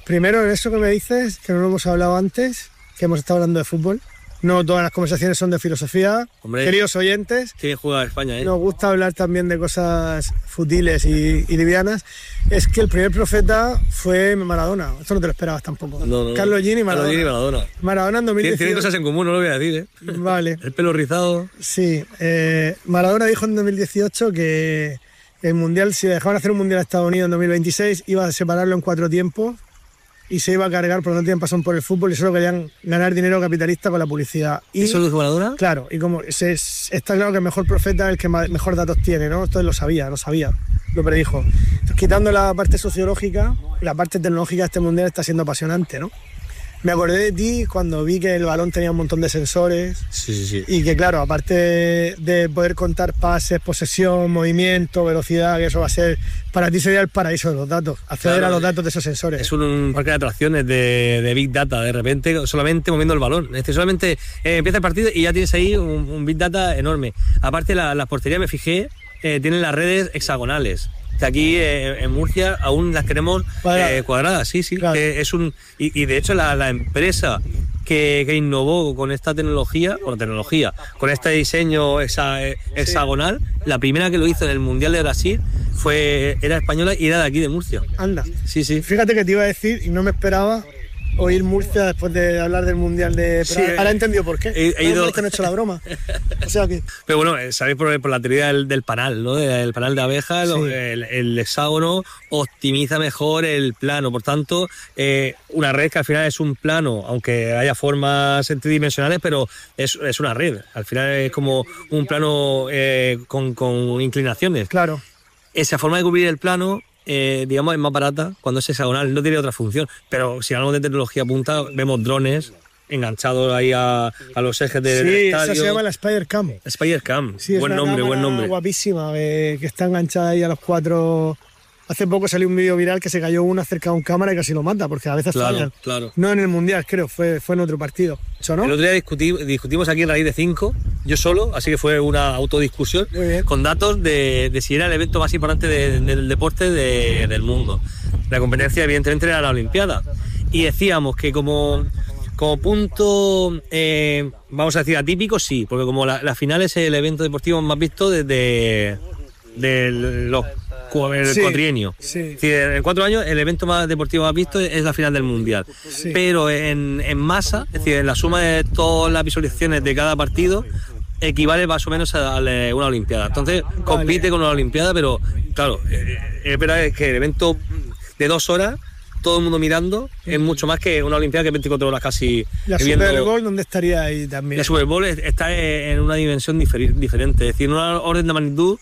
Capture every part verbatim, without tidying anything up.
Primero, eso que me dices, que no lo hemos hablado antes, que hemos estado hablando de fútbol. No todas las conversaciones son de filosofía. Hombre, queridos oyentes, qué bien juega España, ¿eh? Nos gusta hablar también de cosas futiles y, y livianas. Es que el primer profeta fue Maradona. Esto no te lo esperabas tampoco. No, no, Carlos Gini y Maradona. Carlos Gini y Maradona. Maradona en dos mil dieciocho. Tienen cosas en común, no lo voy a decir, ¿eh? Vale. El pelo rizado. Sí. Eh, Maradona dijo en dos mil dieciocho que el mundial, si dejaban hacer un mundial a Estados Unidos en dos mil veintiséis, iba a separarlo en cuatro tiempos y se iba a cargar porque no tenían pasión por el fútbol y solo querían ganar dinero capitalista con la publicidad. Y, ¿eso lo dijo Maradona? Claro, y como se, está claro que el mejor profeta es el que más, mejor datos tiene, ¿no? Entonces lo sabía, lo sabía, lo predijo. Entonces, quitando la parte sociológica, la parte tecnológica de este mundial está siendo apasionante, ¿no? Me acordé de ti cuando vi que el balón tenía un montón de sensores. Sí, sí, sí. Y que, claro, aparte de poder contar pases, posesión, movimiento, velocidad, que eso va a ser... Para ti sería el paraíso de los datos, acceder claro, a los datos de esos sensores. Es un parque de atracciones de, de Big Data, de repente solamente moviendo el balón. Es decir, solamente eh, empieza el partido y ya tienes ahí un, un Big Data enorme. Aparte, la, las porterías, me fijé, eh, tienen las redes hexagonales. Que aquí eh, en Murcia aún las queremos eh, cuadradas, sí, sí. Claro. Eh, es un y, y de hecho la, la empresa que, que innovó con esta tecnología, con tecnología, con este diseño hexa, hexagonal, sí. La primera que lo hizo en el Mundial de Brasil fue era española y era de aquí de Murcia. Anda. Sí, sí. Fíjate que te iba a decir y no me esperaba oír Murcia después de hablar del Mundial de... Sí, ahora he entendido por qué. He, he ido... que no he hecho la broma. O sea que... Pero bueno, sabéis por, por la teoría del, del panal, ¿no? El panal de abejas, sí. el, el hexágono optimiza mejor el plano. Por tanto, eh, una red que al final es un plano, aunque haya formas tridimensionales, pero es, es una red. Al final es como un plano eh, con, con inclinaciones. Claro. Esa forma de cubrir el plano... Eh, digamos es más barata cuando es hexagonal, no tiene otra función, pero si hablamos de tecnología punta vemos drones enganchados ahí a, a los ejes del sí, estadio. Sí, esa se llama la Spider Cam. Spider Cam, sí, buen nombre, buen nombre. Guapísima, eh, que está enganchada ahí a los cuatro. Hace poco salió un vídeo viral que se cayó uno cerca de un cámara y casi lo mata, porque a veces claro, fallan. Claro. No en el Mundial, creo, fue, fue en otro partido. ¿Eso no? El otro día discutí, discutimos aquí en Raíz de cinco, yo solo, así que fue una autodiscusión con datos de, de si era el evento más importante de, de, del deporte de, del mundo. La competencia, evidentemente, era la Olimpiada. Y decíamos que como, como punto, eh, vamos a decir, atípico, sí, porque como la, la final es el evento deportivo más visto desde de los el sí, cuatrienio. Sí. Es decir, en cuatro años el evento más deportivo más visto es la final del Mundial. Sí. Pero en, en masa, es decir, en la suma de todas las visualizaciones de cada partido, equivale más o menos a una Olimpiada. Entonces vale. Compite con una Olimpiada, pero claro, es verdad que el evento de dos horas, todo el mundo mirando, es mucho más que una Olimpiada que veinticuatro horas casi. ¿La viendo... Super Bowl dónde estaría ahí también? La Super Bowl está en una dimensión diferente, es decir, en una orden de magnitud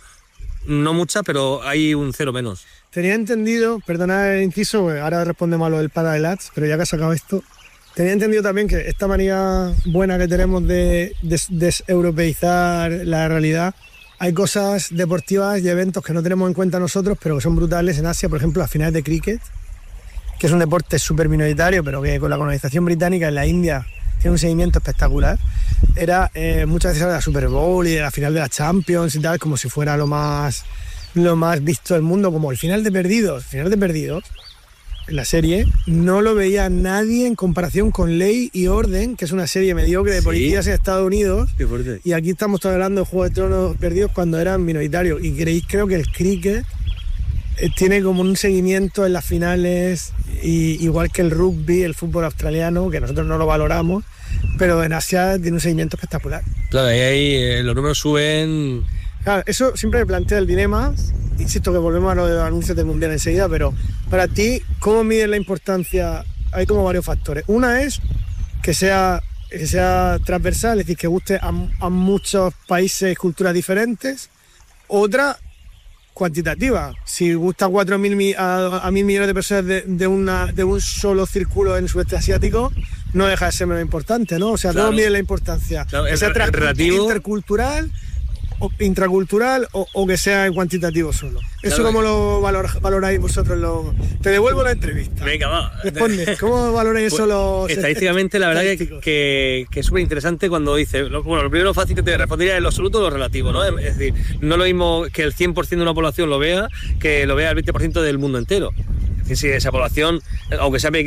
no mucha, pero hay un cero menos. Tenía entendido, perdona el inciso, ahora respondemos a lo del Paralats, pero ya que has sacado esto, tenía entendido también que esta manía buena que tenemos de deseuropeizar des la realidad, hay cosas deportivas y eventos que no tenemos en cuenta nosotros, pero que son brutales en Asia, por ejemplo, las finales de cricket, que es un deporte súper minoritario, pero que con la colonización británica en la India tiene un seguimiento espectacular. Era eh, muchas veces de la Super Bowl y de la final de la Champions y tal, como si fuera lo más, lo más visto del mundo, como el final de Perdidos. El final de Perdidos, en la serie, no lo veía nadie en comparación con Ley y Orden, que es una serie mediocre de policías ¿sí? en Estados Unidos. Qué fuerte. Y aquí estamos hablando de Juego de Tronos Perdidos cuando eran minoritarios. Y creéis, creo que el cricket eh, tiene como un seguimiento en las finales, y, igual que el rugby, el fútbol australiano, que nosotros no lo valoramos, pero en Asia tiene un seguimiento espectacular. Claro, ahí, ahí eh, los números suben. Claro, eso siempre me plantea el dilema. Insisto que volvemos a lo de los anuncios del Mundial enseguida, pero para ti, ¿cómo mides la importancia? Hay como varios factores. Una es que sea, que sea transversal, es decir, que guste a, a muchos países, culturas diferentes. Otra, cuantitativa. Si gusta a cuatro mil a, a mil millones de personas de, de, una, de un solo círculo en el sudeste asiático, no deja de ser menos importante, ¿no? O sea, claro. ¿Cómo mide la importancia? Claro, que el, sea el relativo... intercultural, o intracultural, o, o que sea en cuantitativo solo. ¿Eso claro, cómo lo valor, valoráis vosotros? Lo... Te devuelvo la entrevista. Venga, va. Responde, ¿cómo valoráis pues, eso los estadísticamente, la verdad que, que, que es súper interesante cuando dice... Bueno, lo primero fácil que te respondería es lo absoluto o lo relativo, ¿no? Es decir, no lo mismo que el cien por ciento de una población lo vea que lo vea el veinte por ciento del mundo entero. Es decir, si esa población, aunque sea pequeña,